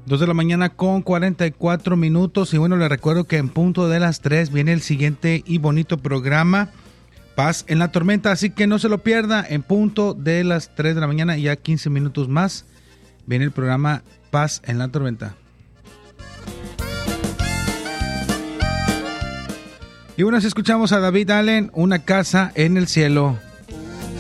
2 de la mañana con 44 minutos. Y bueno, les recuerdo que en punto de las 3 viene el siguiente y bonito programa, Paz en la Tormenta. Así que no se lo pierda. En punto de las 3 de la mañana, ya 15 minutos más, viene el programa Paz en la Tormenta. Y bueno, si escuchamos a David Allen, Una casa en el cielo.